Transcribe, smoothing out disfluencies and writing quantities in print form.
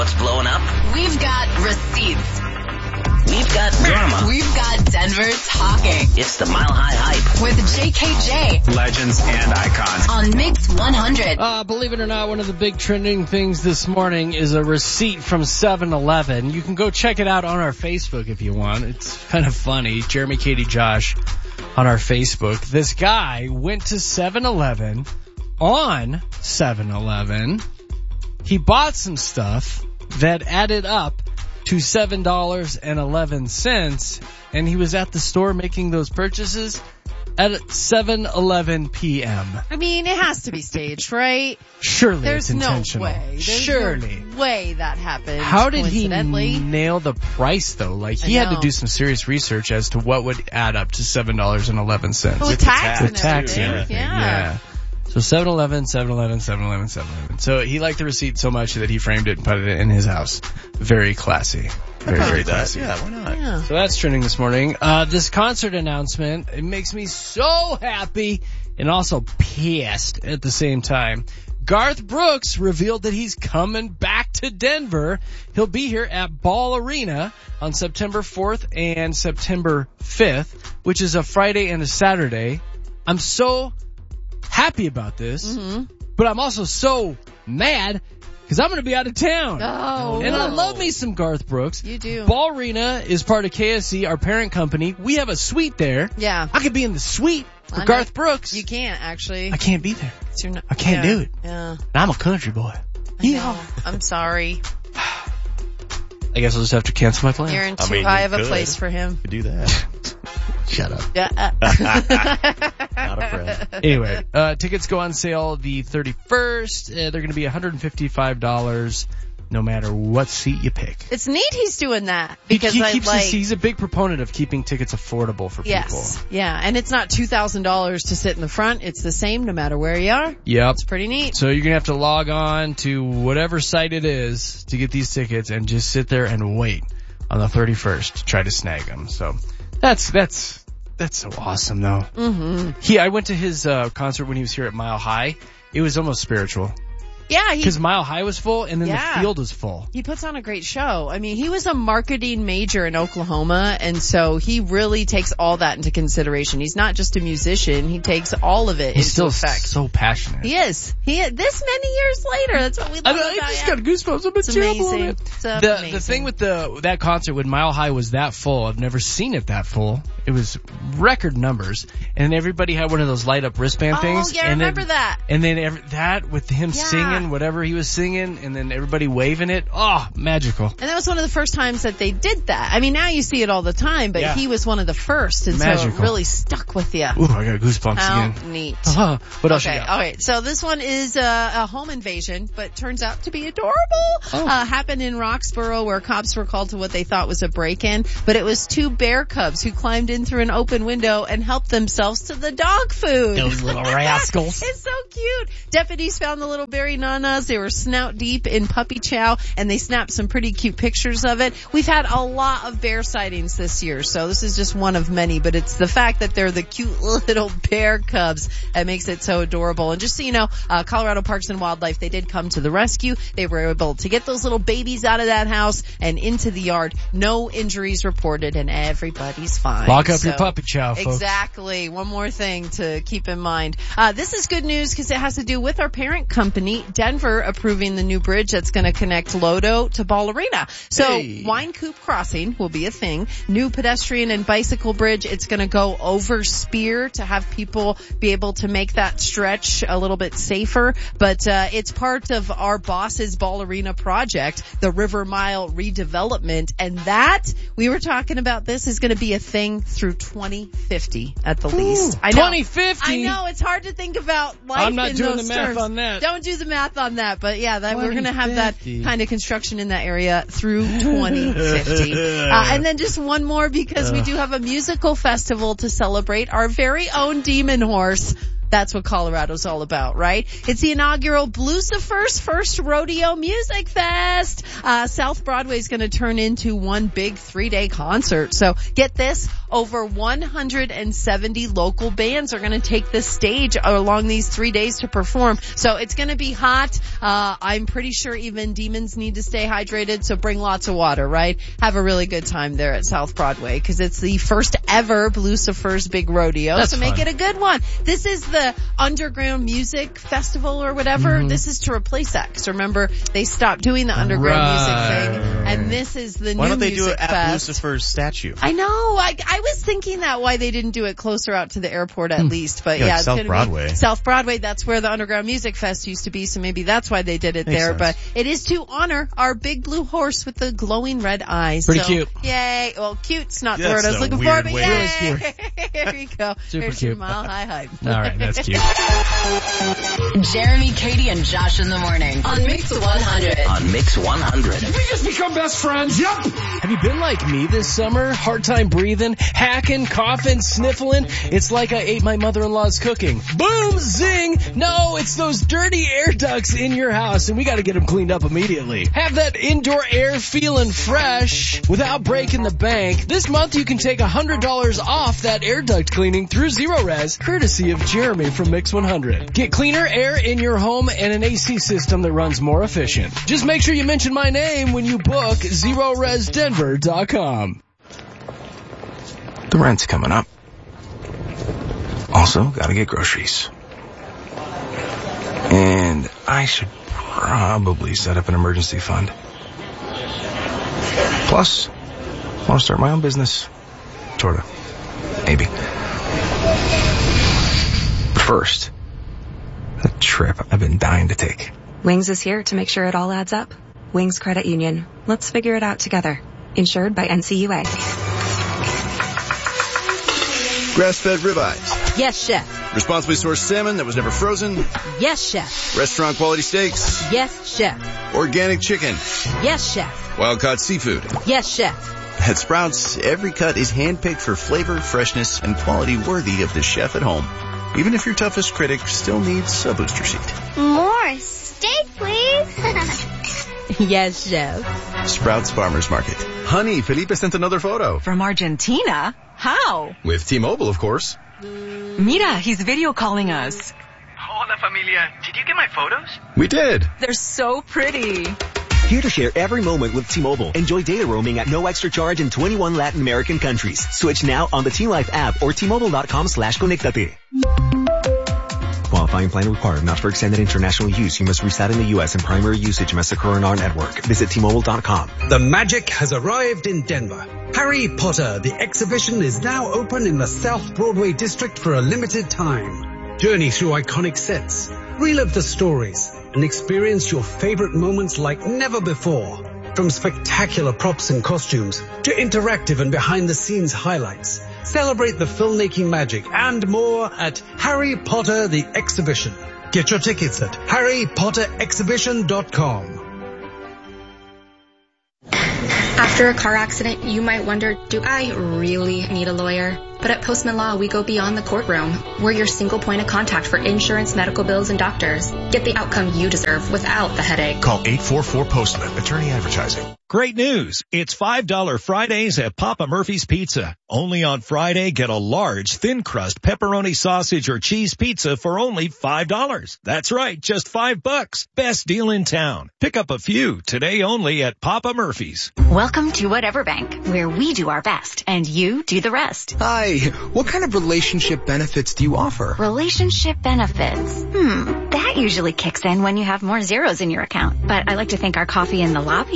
what's blowing up? We've got receipts. We've got drama. We've got Denver talking. It's the Mile High Hype. With JKJ. Legends and icons. On Mix 100. Believe it or not, one of the big trending things this morning is a receipt from 7-Eleven. You can go check it out on our Facebook if you want. It's kind of funny. Jeremy, Katie, Josh on our Facebook. This guy went to 7-Eleven on 7-Eleven. He bought some stuff that added up to $7.11, and he was at the store making those purchases at 7:11 p.m. I mean, it has to be staged, right? Surely There's it's intentional. no way. There's Surely. no way that happened. How did he coincidentally. nail the price though? Like he had to do some serious research as to what would add up to $7.11. With tax and With tax and everything. everything. Yeah. So 7-Eleven, 7-Eleven, 7-Eleven, 7-Eleven. So he liked the receipt so much that he framed it and put it in his house. Very classy. Very classy. Yeah, why not? Yeah. So that's trending this morning. This concert announcement, it makes me so happy and also pissed at the same time. Garth Brooks revealed that he's coming back to Denver. He'll be here at Ball Arena on September 4th and September 5th, which is a Friday and a Saturday. I'm so happy about this, but I'm also so mad because I'm going to be out of town. Oh. And I love me some Garth Brooks. You do. Ball Arena is part of KSC, our parent company. We have a suite there. Yeah. I could be in the suite for I know. Garth Brooks. You can't, actually. I can't be there. You're not- I can't do it. Yeah. And I'm a country boy. I know. I'm sorry. I guess I'll just have to cancel my plan. You're in I too mean, high you of a could. place for him. Could do that. Shut up. Yeah. Not a friend. Anyway, tickets go on sale the 31st. They're going to be $155 no matter what seat you pick. It's neat he's doing that because He's a big proponent of keeping tickets affordable for Yes. people. Yeah. And it's not $2,000 to sit in the front. It's the same no matter where you are. Yep. It's pretty neat. So you're going to have to log on to whatever site it is to get these tickets and just sit there and wait on the 31st to try to snag them. So that's so awesome though. Mm-hmm. I went to his concert when he was here at Mile High. It was almost spiritual Yeah. because Mile High was full and then Yeah. the field was full. He puts on a great show. I mean, he was a marketing major in Oklahoma, and so he really takes all that into consideration. He's not just a musician. He takes all of it He's into still effect. so passionate. He is. This many years later. That's what we love I about just him. got goosebumps. I'm It's terrible amazing. at it. It's The amazing. thing with that concert when Mile High was that full, I've never seen it that full. It was record numbers, and everybody had one of those light up wristband things. Oh, yeah, I and remember then, that. And then that with him Yeah. singing whatever he was singing, and then everybody waving it. Oh, magical. And that was one of the first times that they did that. I mean, now you see it all the time, but Yeah. he was one of the first, and so Magical. it really stuck with you. Ooh, I got goosebumps How again. neat. What else you Okay, got? all right. So this one is a home invasion, but turns out to be adorable. Happened in Roxborough, where cops were called to what they thought was a break-in, but it was two bear cubs who climbed in through an open window and helped themselves to the dog food. Those little rascals. It's so cute. Deputies found the little berry nanas. They were snout deep in puppy chow, and they snapped some pretty cute pictures of it. We've had a lot of bear sightings this year, so this is just one of many, but it's the fact that they're the cute little bear cubs that makes it so adorable. And just so you know, Colorado Parks and Wildlife, they did come to the rescue. They were able to get those little babies out of that house and into the yard. No injuries reported, and everybody's fine. Lock up your puppy chow, folks. Exactly. One more thing to keep in mind. This is good news because it has to do with our parent company, Denver, approving the new bridge that's going to connect Lodo to Ball Arena. So Wine Coop Crossing will be a thing. New pedestrian and bicycle bridge. It's going to go over Spear to have people be able to make that stretch a little bit safer. But it's part of our boss's Ball Arena project, the River Mile redevelopment. And that, we were talking about this, is going to be a thing through 2050 at the least. I know. 2050? I know. It's hard to think about life I'm not in doing those the math terms. on that. Don't do the math on that. But yeah, we're going to have that 2050. kind of construction in that area through 2050. And then just one more, because we do have a musical festival to celebrate our very own Demon Horse. That's what Colorado's all about, right? It's the inaugural Bluecifer's First Rodeo Music Fest. South Broadway is going to turn into one big 3-day concert. So get this, over 170 local bands are going to take this stage along these 3 days to perform. So it's going to be hot. I'm pretty sure even demons need to stay hydrated, so bring lots of water, right? Have a really good time there at South Broadway, because it's the first ever Blucifer's Big Rodeo. That's so make fun. it a good one. This is the Underground Music Festival or whatever. This is to replace that, because remember, they stopped doing the Underground Music thing, and this is the Why new don't they do music it at fest. Lucifer's statue? I know. I was thinking that why they didn't do it closer out to the airport at least, but Yeah, yeah, like it's South gonna Broadway. be South Broadway. That's where the Underground Music Fest used to be, so maybe that's why they did it Makes there. sense. But it is to honor our big blue horse with the glowing red eyes. Pretty so, cute. Yay! Well, cute's not the Yeah, word I that's was a looking for, weird but way yay! to There you go. Super Here's your cute. Mile High hype. All right, that's cute. Jeremy, Katie, and Josh in the morning on Mix 100. On Mix 100. Have you been like me this summer? Hard time breathing, hacking, coughing, sniffling? It's like I ate my mother-in-law's cooking. Boom, zing! No, it's those dirty air ducts in your house, and we gotta get them cleaned up immediately. Have that indoor air feeling fresh without breaking the bank. This month you can take $100 off that air duct cleaning through Zero Res, courtesy of Jeremy from Mix 100. Get cleaner air in your home and an AC system that runs more efficient. Just make sure you mention my name when you book ZeroResDenver.com. The rent's coming up. Also, gotta get groceries. And I should probably set up an emergency fund. Plus, I want to start my own business. Sorta. Maybe. But first, a trip I've been dying to take. Wings is here to make sure it all adds up. Wings Credit Union. Let's figure it out together. Insured by NCUA. Grass-fed ribeyes. Yes, chef. Responsibly sourced salmon that was never frozen. Yes, chef. Restaurant quality steaks. Yes, chef. Organic chicken. Yes, chef. Wild-caught seafood. Yes, chef. At Sprouts, every cut is handpicked for flavor, freshness, and quality worthy of the chef at home. Even if your toughest critic still needs a booster seat. More steak, please. Yes, chef. Sprouts Farmers Market. Honey, Felipe sent another photo. From Argentina? How? With T-Mobile, of course. Mira, he's video calling us. Hola, familia. Did you get my photos? We did. They're so pretty. Here to share every moment with T-Mobile. Enjoy data roaming at no extra charge in 21 Latin American countries. Switch now on the T-Life app or T-Mobile.com/conectate. Qualifying plan required. Not for extended international use. You must reside in the U.S. and primary usage must occur on our network. Visit T-Mobile.com. The magic has arrived in Denver. Harry Potter, the exhibition, is now open in the South Broadway district for a limited time. Journey through iconic sets, relive the stories, and experience your favorite moments like never before. From spectacular props and costumes to interactive and behind-the-scenes highlights. Celebrate the filmmaking magic and more at Harry Potter the Exhibition. Get your tickets at harrypotterexhibition.com. After a car accident, you might wonder, do I really need a lawyer? But at Postman Law, we go beyond the courtroom. We're your single point of contact for insurance, medical bills, and doctors. Get the outcome you deserve without the headache. Call 844-POSTMAN, attorney advertising. Great news. It's $5 Fridays at Papa Murphy's Pizza. Only on Friday, get a large, thin crust pepperoni sausage or cheese pizza for only $5. That's right, just $5. Best deal in town. Pick up a few today only at Papa Murphy's. Welcome to Whatever Bank, where we do our best and you do the rest. Hi, what kind of relationship benefits do you offer? Relationship benefits? That usually kicks in when you have more zeros in your account. But I like to think our coffee in the lobby